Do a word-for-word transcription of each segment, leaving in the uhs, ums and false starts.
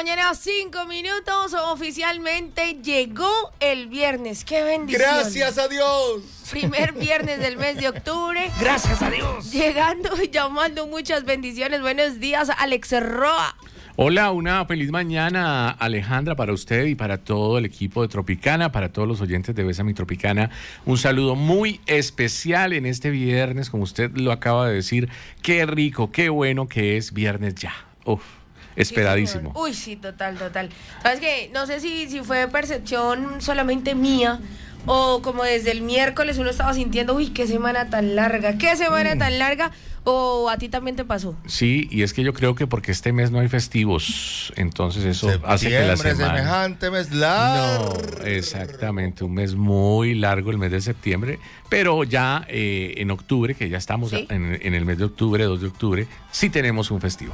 mañana, cinco minutos. Oficialmente llegó el viernes. ¡Qué bendición! ¡Gracias a Dios! Primer viernes del mes de octubre. ¡Gracias a Dios! Llegando y llamando muchas bendiciones. Buenos días, Alex Roa. Hola, una feliz mañana, Alejandra, para usted y para todo el equipo de Tropicana, para todos los oyentes de Bésame Tropicana. Un saludo muy especial en este viernes, como usted lo acaba de decir. Qué rico, qué bueno que es viernes ya. Uf, esperadísimo. Sí, uy, sí, total, total. ¿Sabes qué? No sé si, si fue percepción solamente mía o como desde el miércoles uno estaba sintiendo, uy, qué semana tan larga, qué semana mm. tan larga. ¿O a ti también te pasó? Sí, y es que yo creo que porque este mes no hay festivos, entonces eso Septiembre, hace que la semana... semejante mes largo. No, exactamente, un mes muy largo el mes de septiembre, pero ya eh, en octubre, que ya estamos ¿Sí? en, en el mes de octubre, dos de octubre, sí tenemos un festivo.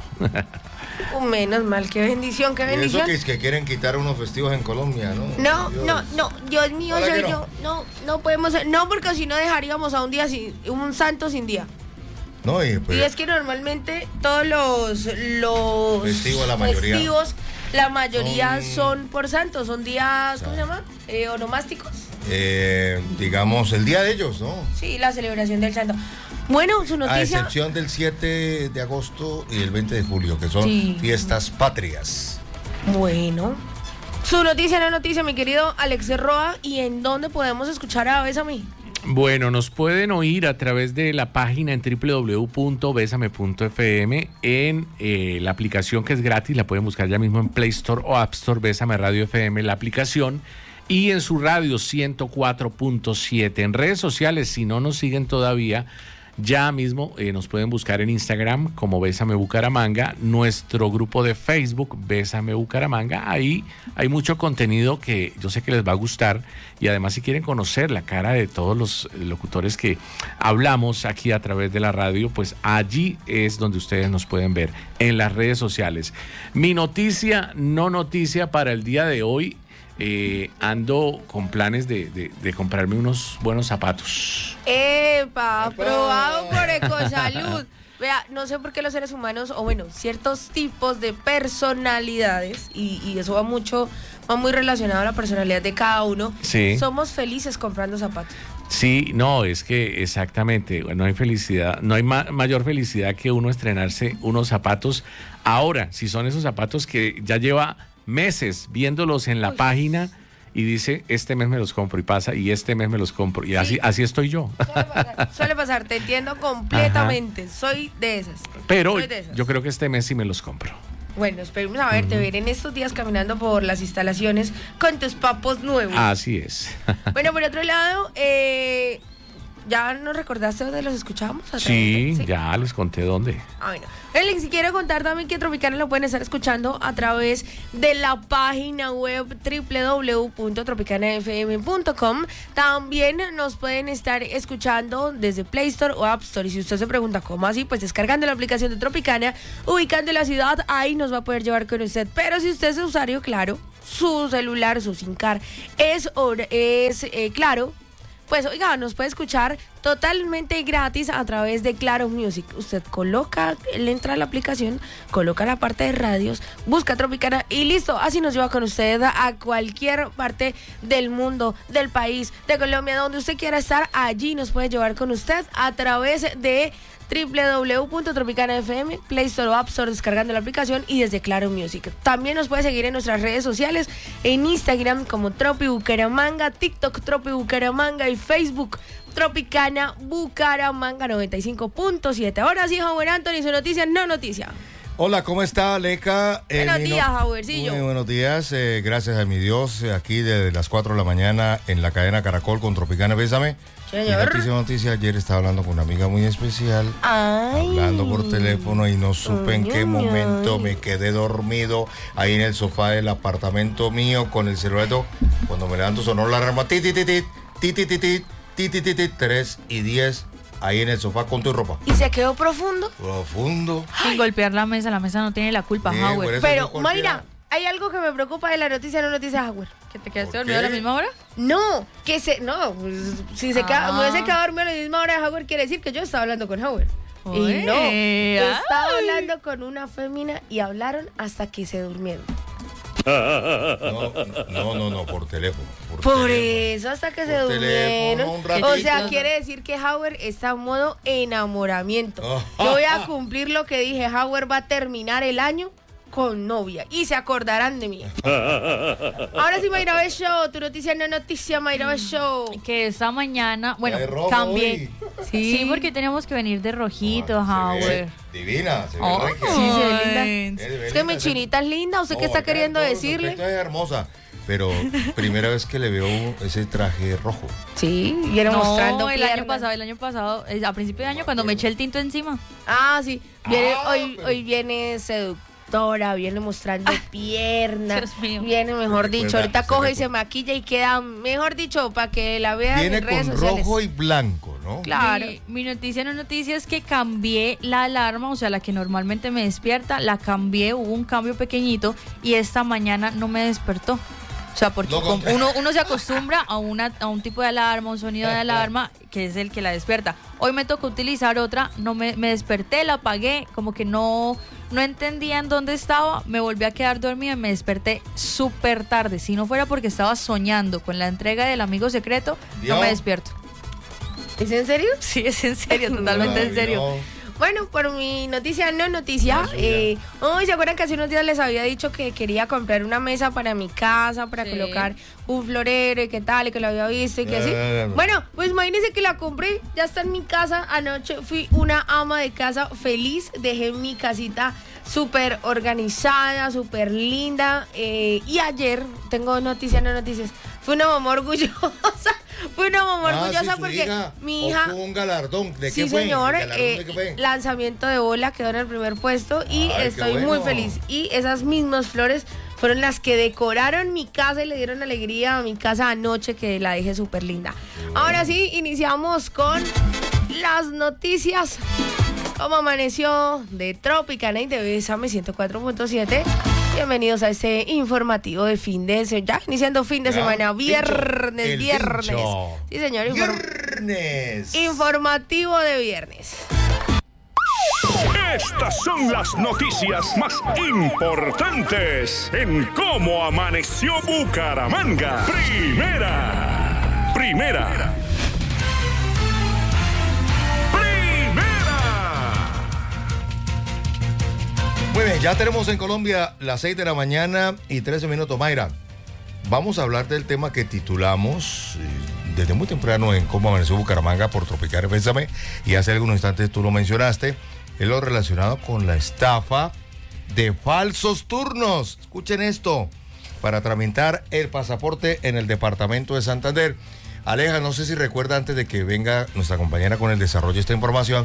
Un menos mal, qué bendición, qué bendición. Y eso que es que quieren quitar unos festivos en Colombia, ¿no? No, Dios. no, no, Dios mío, soy no? yo, no, no podemos, no, porque si no dejaríamos a un día sin, un santo sin día. No, y, pues, y es que normalmente todos los, los festivos, la mayoría, festivos, la mayoría son, son por santos, son días, ¿cómo se llama? Eh, onomásticos. Eh, digamos, el día de ellos, ¿no? Sí, la celebración del santo. Bueno, su noticia... A excepción del siete de agosto y el veinte de julio, que son sí. fiestas patrias. Bueno, su noticia, no noticia, mi querido Alex Roa, ¿y en dónde podemos escuchar a Bésame? Bueno, nos pueden oír a través de la página en doble u doble u doble u punto besame punto efe eme, en eh, la aplicación que es gratis, la pueden buscar ya mismo en Play Store o App Store, Bésame Radio F M, la aplicación, y en su radio ciento cuatro punto siete. En redes sociales, si no nos siguen todavía, ya mismo eh, nos pueden buscar en Instagram como Bésame Bucaramanga, nuestro grupo de Facebook Bésame Bucaramanga. Ahí hay mucho contenido que yo sé que les va a gustar, y además si quieren conocer la cara de todos los locutores que hablamos aquí a través de la radio, pues allí es donde ustedes nos pueden ver, en las redes sociales. Mi noticia, no noticia para el día de hoy. Eh, ando con planes de, de, de comprarme unos buenos zapatos. ¡Epa! Aprobado por Ecosalud. Vea, no sé por qué los seres humanos, o bueno, ciertos tipos de personalidades, y, y eso va mucho, va muy relacionado a la personalidad de cada uno, sí. somos felices comprando zapatos. Sí, no, es que exactamente, no hay felicidad, no hay ma- mayor felicidad que uno estrenarse unos zapatos. Ahora, si son esos zapatos que ya lleva meses viéndolos en la Uy. página y dice, este mes me los compro, y pasa, y este mes me los compro, y sí. así así estoy yo. Suele pasar, suele pasar, te entiendo completamente. Ajá. Soy de esas. Pero Soy de esas. Yo creo que este mes sí me los compro. Bueno, esperemos a verte, uh-huh. ver en estos días caminando por las instalaciones con tus papos nuevos. Así es. Bueno, por otro lado, eh... ¿ya nos recordaste dónde los escuchamos? Sí, sí, ya les conté dónde. Ah, bueno. Les quiero contar también que Tropicana lo pueden estar escuchando a través de la página web doble u doble u doble u punto tropicana f m punto com. También nos pueden estar escuchando desde Play Store o App Store. Y si usted se pregunta cómo así, pues descargando la aplicación de Tropicana, ubicando la ciudad, ahí nos va a poder llevar con usted. Pero si usted es usuario, claro, su celular, su SIM card es, es eh, claro, pues oiga, nos puede escuchar totalmente gratis a través de Claro Music. Usted coloca, le entra a la aplicación, coloca la parte de radios, busca Tropicana y listo. Así nos lleva con usted a cualquier parte del mundo, del país, de Colombia, donde usted quiera estar. Allí nos puede llevar con usted a través de doble u doble u doble u punto tropicana f m, Play Store o App Store, descargando la aplicación, y desde Claro Music. También nos puede seguir en nuestras redes sociales, en Instagram como Tropi Bucaramanga, TikTok Tropi Bucaramanga y Facebook Tropicana Bucaramanga noventa y cinco punto siete. Ahora sí, Howard Anthony, su noticia, no noticia. Hola, ¿cómo está, Aleca? Eh, buenos días, no... Howardcillo. Muy buenos días, eh, gracias a mi Dios, eh, aquí desde las cuatro de la mañana en la cadena Caracol con Tropicana Bésame. Señor. Noticia, noticia, ayer estaba hablando con una amiga muy especial, Ay. hablando por teléfono, y no supe ay, en qué ay, momento ay. me quedé dormido ahí en el sofá del apartamento mío con el celular. Cuando me levanto sonó la alarma, ti ti ti ti ti ti ti ti ti ti ti ti tres y diez, ahí en el sofá con tu ropa. ¿Y se quedó profundo? Profundo. Sin golpear la mesa, la mesa no tiene la culpa, Sí, Howard. Pero, Mayra, hay algo que me preocupa de la noticia, no noticia, Howard. ¿Que te quedaste ¿Por dormido a qué? la misma hora? No, que se, no, pues, si se Ah. queda, me hubiese quedado dormido a la misma hora de Howard, quiere decir que yo estaba hablando con Howard. Oye, y no, yo estaba ay. hablando con una fémina y hablaron hasta que se durmieron. No, no, no, no, por teléfono. Por, Por teléfono. eso hasta que Por se durmieron. teléfono, un ratito. O sea, quiere decir que Howard está en modo enamoramiento. Yo voy a cumplir lo que dije. Howard va a terminar el año con novia y se acordarán de mí. Ahora sí, Mayra Bell Show, tu noticia no noticia, Mayra Bell Show. Que esta mañana, bueno, De rojo cambié. hoy. Sí. sí, porque tenemos que venir de rojito, Ah, se ve Howard. divina, se ve Oh. regia. Sí, se ve linda. Ay. Se ve Es que mi linda, se- chinita es linda. ¿Usted qué No, está acá queriendo en todos los decirle? aspectos es hermosa, pero primera vez que le veo ese traje rojo. Sí, viene No, mostrando el piernas. año pasado, el año pasado, eh, a principio de año, cuando me eché el tinto encima. Ah, sí. Viene, Ah, hoy, pero- hoy viene seductora, viene mostrando piernas. Dios mío. Viene, mejor dicho, Recuerda, ahorita se coge y recuerda. se maquilla y queda, mejor dicho, para que la vean Viene en redes con sociales. rojo y blanco, ¿no? Claro. Mi, mi noticia no noticia es que cambié la alarma, o sea, la que normalmente me despierta, la cambié, hubo un cambio pequeñito y esta mañana no me despertó. O sea, porque No como conté. uno, uno se acostumbra a, una, a un tipo de alarma, un sonido de alarma, que es el que la despierta. Hoy me tocó utilizar otra, no me, me desperté, la apagué, como que no, no entendía en dónde estaba, me volví a quedar dormida y me desperté súper tarde. Si no fuera porque estaba soñando con la entrega del amigo secreto, Dios. no me despierto. ¿Es en serio? Sí, es en serio, totalmente en serio. No. Bueno, por mi noticia no noticia, La suya. eh, hoy se acuerdan que hace unos días les había dicho que quería comprar una mesa para mi casa, para Sí. colocar un florero y qué tal, y que lo había visto y que así. Eh, no. Bueno, pues imagínense que la compré, ya está en mi casa. Anoche fui una ama de casa feliz, dejé mi casita súper organizada, súper linda. eh, y ayer, tengo noticias, no noticias, fui una mamá orgullosa. Fui una mamá Ah, orgullosa sí, su porque hija mi hija... obtuvo un galardón. ¿De Sí, qué fue? señor, ¿El galardón eh, de qué fue? lanzamiento de bola quedó en el primer puesto y Ay, qué estoy muy bueno. feliz. Y esas mismas flores fueron las que decoraron mi casa y le dieron alegría a mi casa anoche, que la dejé súper linda. Ahora sí, iniciamos con las noticias. ¿Cómo amaneció de Tropicana y de Bésame ciento cuatro punto siete? Bienvenidos a este informativo de fin de semana. Ya iniciando fin de Ya, semana, viernes, pincho, el viernes. pincho. Sí, señor, inform- Viernes. informativo de viernes. Estas son las noticias más importantes en cómo amaneció Bucaramanga. Primera. Primera. Muy bien, ya tenemos en Colombia las seis de la mañana y trece minutos. Mayra, vamos a hablar del tema que titulamos eh, desde muy temprano en Cómo Amaneció Bucaramanga por Tropical Bésame, y hace algunos instantes tú lo mencionaste, es lo relacionado con la estafa de falsos turnos. Escuchen esto, para tramitar el pasaporte en el departamento de Santander. Aleja, no sé si recuerda, antes de que venga nuestra compañera con el desarrollo de esta información,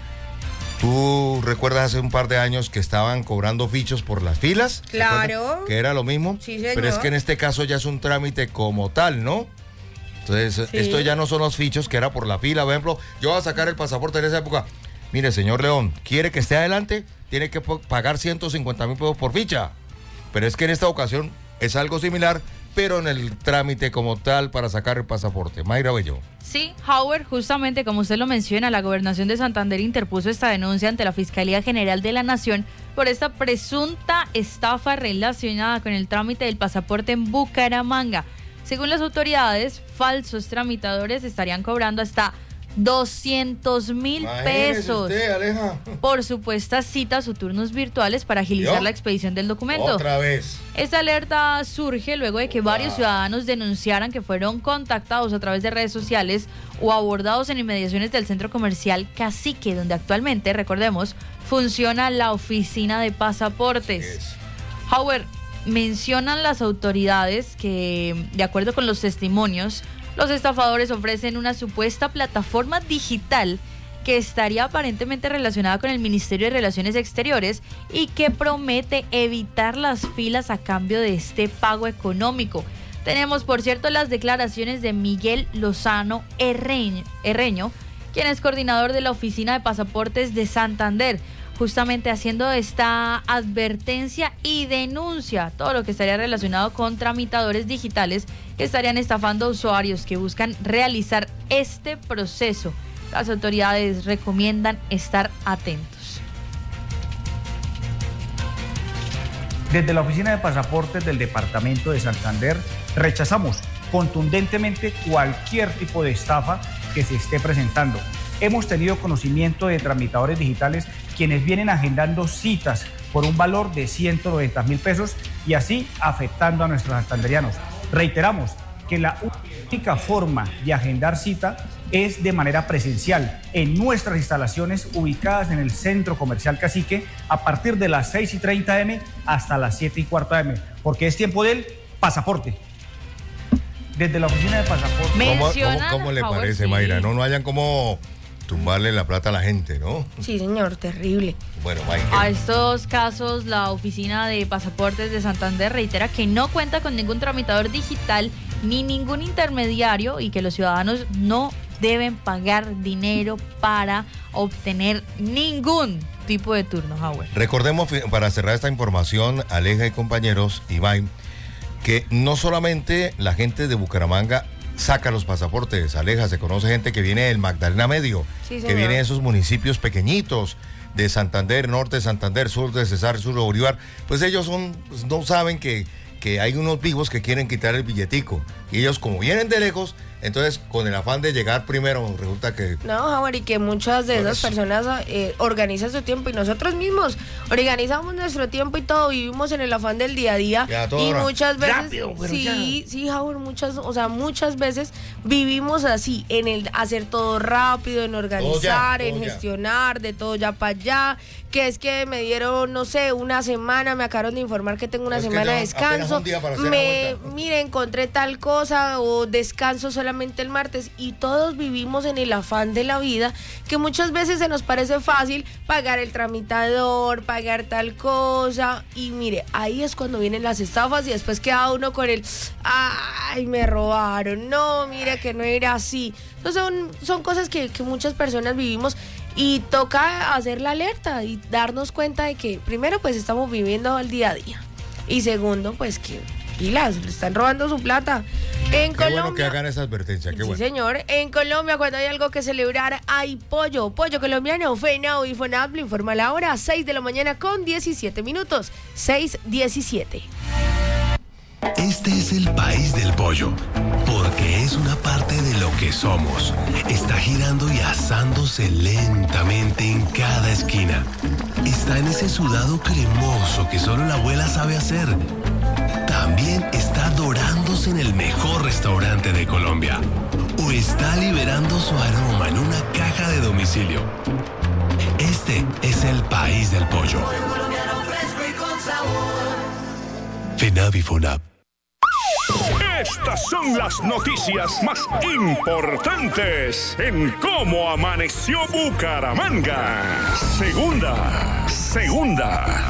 ¿tú recuerdas hace un par de años que estaban cobrando fichos por las filas? ¿Se Claro. acuerdan? Que era lo mismo. Sí, señor. Pero es que en este caso ya es un trámite como tal, ¿no? Entonces, Sí. esto ya no son los fichos que era por la fila. Por ejemplo, yo voy a sacar el pasaporte en esa época. Mire, señor León, ¿quiere que esté adelante? Tiene que po- pagar ciento cincuenta mil pesos por ficha. Pero es que en esta ocasión es algo similar, pero en el trámite como tal para sacar el pasaporte. Mayra Bello. Sí, Howard, justamente como usted lo menciona, la Gobernación de Santander interpuso esta denuncia ante la Fiscalía General de la Nación por esta presunta estafa relacionada con el trámite del pasaporte en Bucaramanga. Según las autoridades, falsos tramitadores estarían cobrando hasta doscientos mil Imagínese pesos usted, Aleja. por supuestas citas o turnos virtuales para agilizar ¿Yo? la expedición del documento. Otra vez. Esta alerta surge luego de que varios ciudadanos denunciaran que fueron contactados a través de redes sociales o abordados en inmediaciones del centro comercial Cacique, donde actualmente, recordemos, funciona la oficina de pasaportes. Es. Howard, mencionan las autoridades que, de acuerdo con los testimonios, los estafadores ofrecen una supuesta plataforma digital que estaría aparentemente relacionada con el Ministerio de Relaciones Exteriores y que promete evitar las filas a cambio de este pago económico. Tenemos, por cierto, las declaraciones de Miguel Lozano Herreño, Herreño, quien es coordinador de la Oficina de Pasaportes de Santander, justamente haciendo esta advertencia y denuncia todo lo que estaría relacionado con tramitadores digitales que estarían estafando a usuarios que buscan realizar este proceso. Las autoridades recomiendan estar atentos. Desde la Oficina de Pasaportes del Departamento de Santander rechazamos contundentemente cualquier tipo de estafa que se esté presentando. Hemos tenido conocimiento de tramitadores digitales quienes vienen agendando citas por un valor de ciento noventa mil pesos y así afectando a nuestros santanderianos. Reiteramos que la única forma de agendar cita es de manera presencial en nuestras instalaciones ubicadas en el Centro Comercial Cacique a partir de las seis y treinta eme hasta las siete y cuarto eme, porque es tiempo del pasaporte. Desde la Oficina de Pasaporte. ¿Cómo, cómo, cómo le parece, sí, Mayra? No, no hayan como tumbarle la plata a la gente, ¿no? Sí, señor, terrible. Bueno, Mayra. A estos casos, la Oficina de Pasaportes de Santander reitera que no cuenta con ningún tramitador digital ni ningún intermediario y que los ciudadanos no deben pagar dinero para obtener ningún tipo de turno, Howard. Recordemos, para cerrar esta información, Aleja y compañeros, Iván, que no solamente la gente de Bucaramanga saca los pasaportes. Aleja, se conoce gente que viene del Magdalena Medio, sí, que viene de esos municipios pequeñitos, de Santander, norte de Santander, sur de Cesar, sur de Bolívar. Pues ellos son, pues no saben que, que hay unos vivos que quieren quitar el billetico. Y ellos, como vienen de lejos, entonces con el afán de llegar primero, resulta que... No, Howard, y que muchas de esas personas eh, organizan su tiempo y nosotros mismos organizamos nuestro tiempo y todo, vivimos en el afán del día a día. Ya, todo y ra- muchas veces... rápido, pero sí, ya. sí, Howard, muchas, o sea, muchas veces vivimos así, en el hacer todo rápido, en organizar, todo ya, en todo gestionar, de todo ya para allá, que es que me dieron, no sé, una semana, me acabaron de informar que tengo una Es que semana no, de apenas descanso, un día para hacer la me, vuelta. mire, encontré tal cosa o descanso solamente el martes y todos vivimos en el afán de la vida que muchas veces se nos parece fácil pagar el tramitador, pagar tal cosa y mire, ahí es cuando vienen las estafas y después queda uno con el ay, me robaron, no, mire que no era así. Entonces son, son cosas que, que muchas personas vivimos y toca hacer la alerta y darnos cuenta de que primero pues estamos viviendo al día a día y segundo pues que pilas, le están robando su plata. En Qué Colombia, bueno que hagan esa advertencia, qué sí, bueno. señor. En Colombia, cuando hay algo que celebrar, hay pollo. Pollo colombiano, FENAO y FONAP le informa la hora, seis de la mañana con diecisiete minutos. seis diecisiete. Este es el país del pollo, porque es una parte de lo que somos. Está girando y asándose lentamente en cada esquina. Está en ese sudado cremoso que solo la abuela sabe hacer. También está dorándose en el mejor restaurante de Colombia. O está liberando su aroma en una caja de domicilio. Este es el país del pollo. FENAV y FONAP. Estas son las noticias más importantes en Cómo Amaneció Bucaramanga. Segunda, segunda.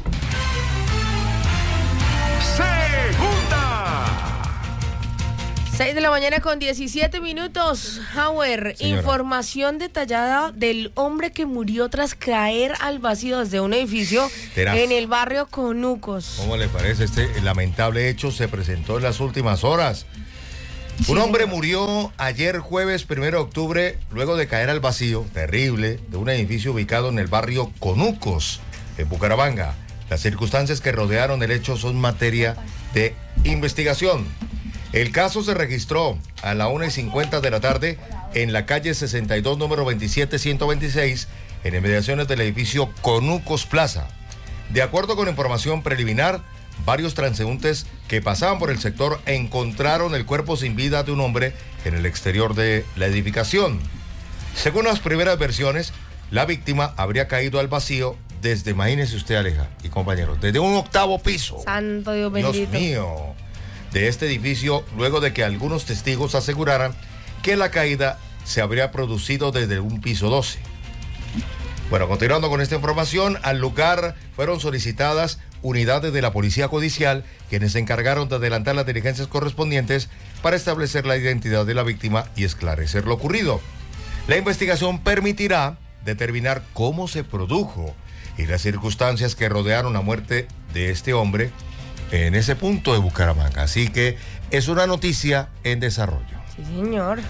Segunda. seis de la mañana con diecisiete minutos. Howard, Señora. Información detallada del hombre que murió tras caer al vacío desde un edificio Tenaz. en el barrio Conucos. ¿Cómo le parece? Este lamentable hecho se presentó en las últimas horas. Un hombre murió ayer jueves primero de octubre luego de caer al vacío, terrible, de un edificio ubicado en el barrio Conucos, en Bucaramanga. Las circunstancias que rodearon el hecho son materia de investigación. El caso se registró a la una y cincuenta de la tarde en la calle sesenta y dos, número veintisiete ciento veintiséis, en inmediaciones del edificio Conucos Plaza. De acuerdo con información preliminar, varios transeúntes que pasaban por el sector encontraron el cuerpo sin vida de un hombre en el exterior de la edificación. Según las primeras versiones, la víctima habría caído al vacío desde, imagínese usted, Aleja y compañeros, desde un octavo piso. Santo Dios bendito. Dios mío. De este edificio, luego de que algunos testigos aseguraran que la caída se habría producido desde un piso doce. Bueno, continuando con esta información, al lugar fueron solicitadas unidades de la Policía Judicial, quienes se encargaron de adelantar las diligencias correspondientes para establecer la identidad de la víctima y esclarecer lo ocurrido. La investigación permitirá determinar cómo se produjo y las circunstancias que rodearon la muerte de este hombre en ese punto de Bucaramanga. Así que es una noticia en desarrollo. Sí, señor.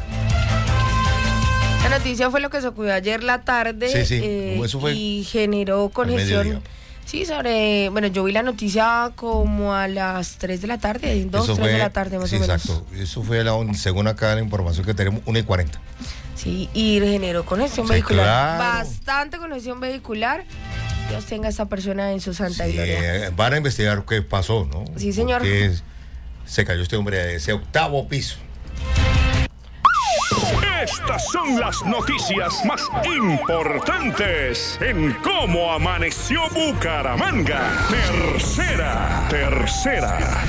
La noticia fue lo que se ocurrió ayer la tarde Sí, sí, eh, eso fue y generó al congestión. mediodía. Sí, sobre, bueno, yo vi la noticia como a las tres de la tarde, dos, Eso tres fue- de la tarde más sí, o menos. exacto. Eso fue, la, según acá la información que tenemos, una y cuarenta. Sí, y generó congestión Sí, vehicular. claro. Bastante congestión vehicular. Dios tenga a esta persona en su santa Sí, gloria. van a investigar qué pasó, ¿no? Sí, señor. Porque se cayó este hombre de ese octavo piso. Estas son las noticias más importantes en cómo amaneció Bucaramanga. Tercera, tercera.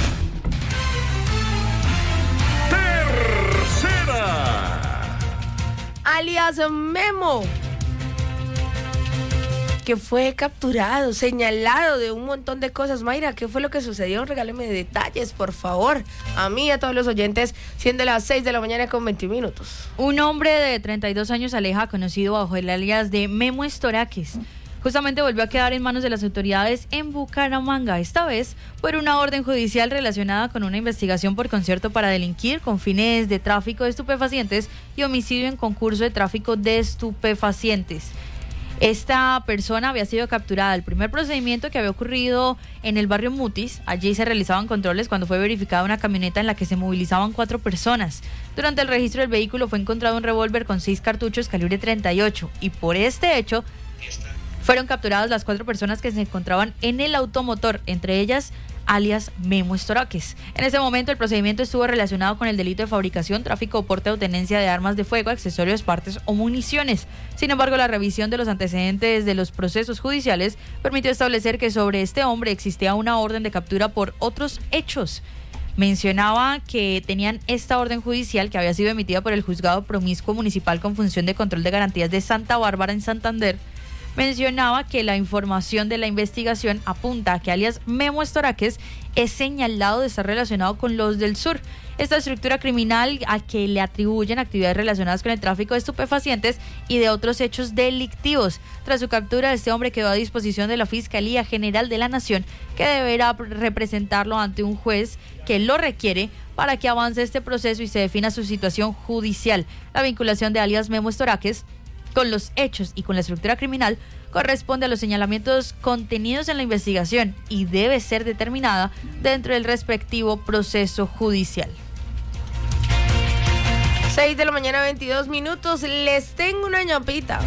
Tercera. Alias Memo, que fue capturado, señalado de un montón de cosas. Mayra, ¿qué fue lo que sucedió? Regáleme detalles, por favor. A mí y a todos los oyentes, siendo las seis de la mañana con veintiún minutos. Un hombre de treinta y dos años, Aleja, conocido bajo el alias de Memo Estoraques, justamente volvió a quedar en manos de las autoridades en Bucaramanga, esta vez por una orden judicial relacionada con una investigación por concierto para delinquir con fines de tráfico de estupefacientes y homicidio en concurso de tráfico de estupefacientes. Esta persona había sido capturada. El primer procedimiento que había ocurrido en el barrio Mutis, allí se realizaban controles cuando fue verificada una camioneta en la que se movilizaban cuatro personas. Durante el registro del vehículo fue encontrado un revólver con seis cartuchos calibre treinta y ocho y por este hecho fueron capturadas las cuatro personas que se encontraban en el automotor, entre ellas alias Memo Estoraques. En ese momento el procedimiento estuvo relacionado con el delito de fabricación, tráfico o porte o tenencia de armas de fuego, accesorios, partes o municiones. Sin embargo, la revisión de los antecedentes de los procesos judiciales permitió establecer que sobre este hombre existía una orden de captura por otros hechos. Mencionaba que tenían esta orden judicial que había sido emitida por el Juzgado Promiscuo Municipal con función de control de garantías de Santa Bárbara en Santander. Mencionaba que la información de la investigación apunta a que alias Memo Estoraques es señalado de estar relacionado con los del sur. Esta estructura criminal a que le atribuyen actividades relacionadas con el tráfico de estupefacientes y de otros hechos delictivos. Tras su captura, este hombre quedó a disposición de la Fiscalía General de la Nación, que deberá representarlo ante un juez que lo requiere para que avance este proceso y se defina su situación judicial. La vinculación de alias Memo Estoraques con los hechos y con la estructura criminal corresponde a los señalamientos contenidos en la investigación y debe ser determinada dentro del respectivo proceso judicial. seis de la mañana, veintidós minutos. Les tengo una ñapita.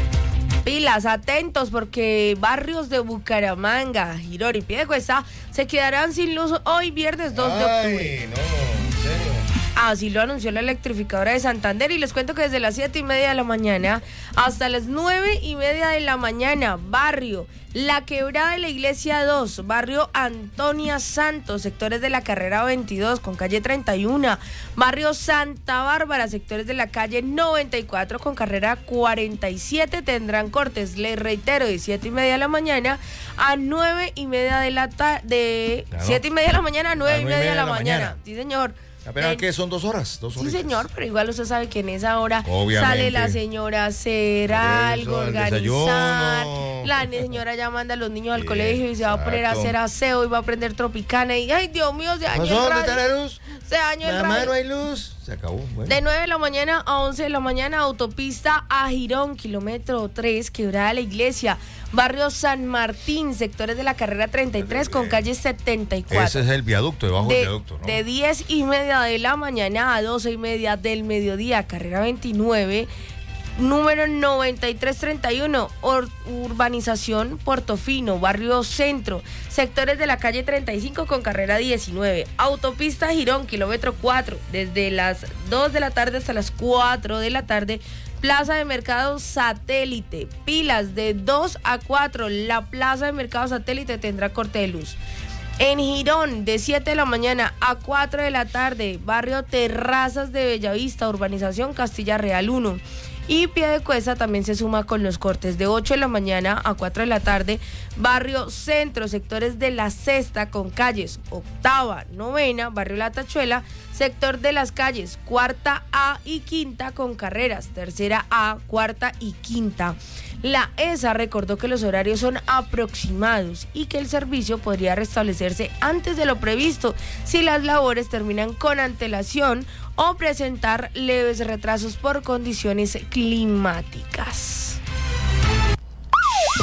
Pilas, atentos, porque barrios de Bucaramanga, Girón y Piedecuesta se quedarán sin luz hoy viernes dos de octubre. Ay, no, en serio. Así lo anunció la electrificadora de Santander y les cuento que desde las siete y media de la mañana hasta las nueve y media de la mañana, barrio La Quebrada de la Iglesia dos, barrio Antonia Santos, sectores de la carrera veintidós con calle treinta y uno, barrio Santa Bárbara, sectores de la calle noventa y cuatro con carrera cuarenta y siete tendrán cortes, les reitero, de siete y media de la mañana a nueve y media de la tarde, Claro. siete y media de la mañana a nueve A y nueve media de la, la mañana. mañana. Sí, señor. Apenas Eh, que son dos horas, dos Sí, horitas. señor, pero igual usted sabe que en esa hora Obviamente. sale la señora a hacer Por eso, algo, el organizar. desayuno. La señora ya manda a los niños al Sí, colegio y se va a poner a exacto. hacer aseo y va a aprender Tropicana. Y ay, Dios mío, se dañó ¿Pasó? el ¿Dónde está radio. la luz? Se dañó el Mamá, radio. no hay luz. Se acabó. Bueno. De nueve de la mañana a once de la mañana, autopista a Girón, kilómetro tres, Quebrada de la Iglesia, barrio San Martín, sectores de la carrera treinta y tres con calle setenta y cuatro. Ese es el viaducto, debajo del De, viaducto, ¿no? de diez y media de la mañana a doce y media del mediodía, carrera veintinueve, número noventa y tres treinta y uno, Or- urbanización Portofino, barrio Centro, sectores de la calle treinta y cinco con carrera diecinueve, autopista Girón, kilómetro cuatro, desde las dos de la tarde hasta las cuatro de la tarde, Plaza de Mercado Satélite, pilas de dos a cuatro, la Plaza de Mercado Satélite tendrá corte de luz. En Girón, de siete de la mañana a cuatro de la tarde, barrio Terrazas de Bellavista, urbanización Castilla Real uno. Y Piedecuesta también se suma con los cortes de ocho de la mañana a cuatro de la tarde, barrio Centro, sectores de La Cesta con calles octava, novena, barrio La Tachuela, sector de las calles cuarta A y quinta con carreras, tercera A, cuarta y quinta. La E S A recordó que los horarios son aproximados y que el servicio podría restablecerse antes de lo previsto si las labores terminan con antelación o presentar leves retrasos por condiciones climáticas.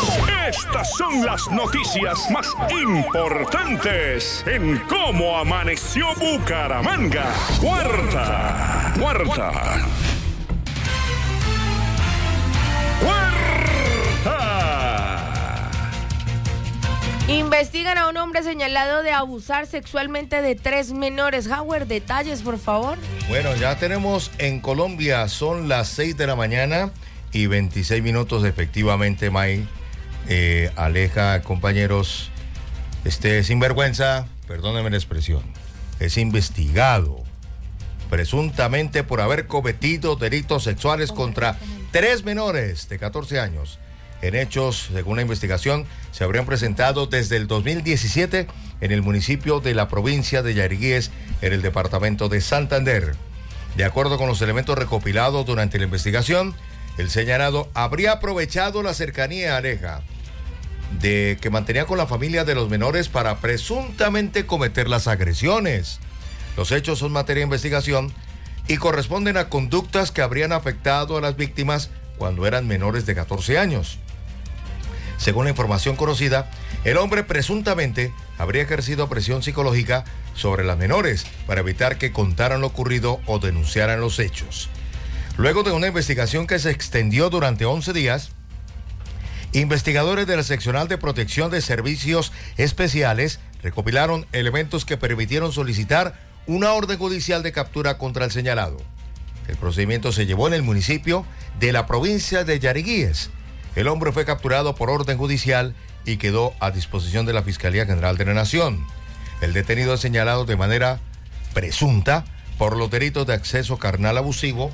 Estas son las noticias más importantes en Cómo Amaneció Bucaramanga. Cuarta, cuarta. Cuarta. Investigan a un hombre señalado de abusar sexualmente de tres menores. Howard, detalles, por favor. Bueno, ya tenemos en Colombia, son las seis de la mañana y veintiséis minutos, efectivamente, May. Eh, Aleja, compañeros, este sinvergüenza, perdónenme la expresión, es investigado presuntamente por haber cometido delitos sexuales contra tres menores de catorce años. En hechos, según la investigación, se habrían presentado desde el dos mil diecisiete en el municipio de la provincia de Yariguíes, en el departamento de Santander. De acuerdo con los elementos recopilados durante la investigación, el señalado habría aprovechado la cercanía, Aleja, de que mantenía con la familia de los menores para presuntamente cometer las agresiones. Los hechos son materia de investigación y corresponden a conductas que habrían afectado a las víctimas cuando eran menores de catorce años. Según la información conocida, el hombre presuntamente habría ejercido presión psicológica sobre las menores para evitar que contaran lo ocurrido o denunciaran los hechos. Luego de una investigación que se extendió durante once días, investigadores de la Seccional de Protección de Servicios Especiales recopilaron elementos que permitieron solicitar una orden judicial de captura contra el señalado. El procedimiento se llevó en el municipio de la provincia de Yariguíes. El hombre fue capturado por orden judicial y quedó a disposición de la Fiscalía General de la Nación. El detenido es señalado de manera presunta por los delitos de acceso carnal abusivo,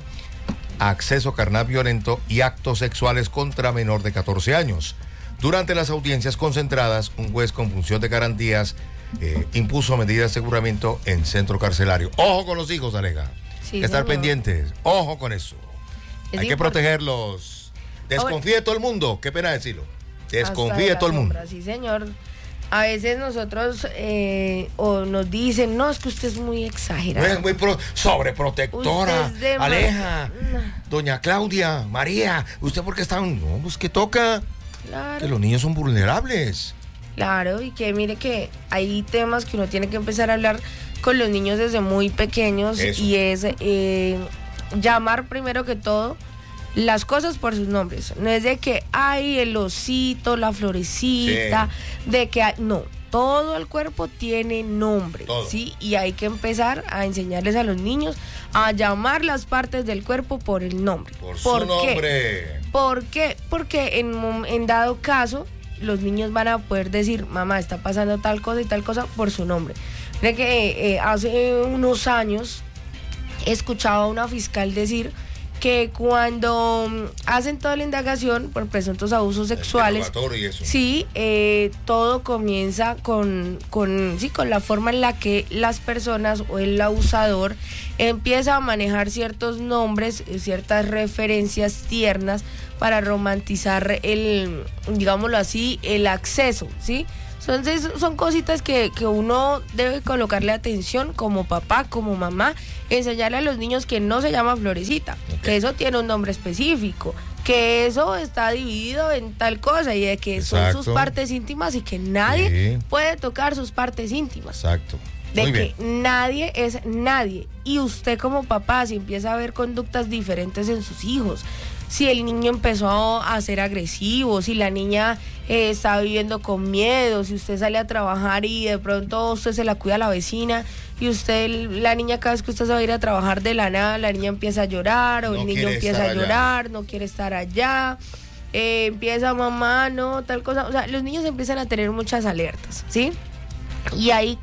acceso carnal violento y actos sexuales contra menor de catorce años. Durante las audiencias concentradas, un juez con función de garantías eh, impuso medidas de aseguramiento en centro carcelario. Ojo con los hijos, Aleja. Sí, Hay que estar señor. pendientes. Ojo con eso. Es Hay que import- protegerlos. Desconfíe de todo el mundo. Qué pena decirlo. Desconfíe Hasta de la todo el mundo. sombra, sí, señor. A veces nosotros eh, o nos dicen, no, es que usted es muy exagerado. Es muy pro- sobreprotectora. Usted es de Aleja, No. doña Claudia, María, ¿usted por qué está? No, pues que toca. Claro. Que los niños son vulnerables. Claro, y que mire que hay temas que uno tiene que empezar a hablar con los niños desde muy pequeños. Eso. Y es eh, llamar primero que todo las cosas por sus nombres. No es de que hay el osito, la florecita, de que hay, no, todo el cuerpo tiene nombre, Todo. ¿sí? Y hay que empezar a enseñarles a los niños a llamar las partes del cuerpo por el nombre. Por su ¿Por qué? nombre. ¿Por qué? Porque en, mom- en dado caso, los niños van a poder decir, mamá, está pasando tal cosa y tal cosa por su nombre. Mira que eh, hace unos años escuchaba a una fiscal decir que cuando mm, hacen toda la indagación por presuntos abusos sexuales, Interrogatorio y eso. sí, eh, todo comienza con, con, sí, con la forma en la que las personas o el abusador empieza a manejar ciertos nombres, eh, ciertas referencias tiernas para romantizar el, digámoslo así, el acceso, ¿sí? Entonces son cositas que, que uno debe colocarle atención como papá, como mamá, enseñarle a los niños que no se llama Florecita, Ok. que eso tiene un nombre específico, que eso está dividido en tal cosa y de que son Exacto. sus partes íntimas y que nadie Sí. puede tocar sus partes íntimas. Exacto. De Muy que bien. nadie es nadie. Y usted como papá, si empieza a ver conductas diferentes en sus hijos, si el niño empezó a ser agresivo, si la niña eh, está viviendo con miedo, si usted sale a trabajar y de pronto usted se la cuida a la vecina y usted, la niña cada vez que usted se va a ir a trabajar de la nada, la niña empieza a llorar o No el niño quiere empieza estar a allá. llorar, no quiere estar allá. Eh, empieza mamá, no, tal cosa. O sea, los niños empiezan a tener muchas alertas, ¿sí? Y ahí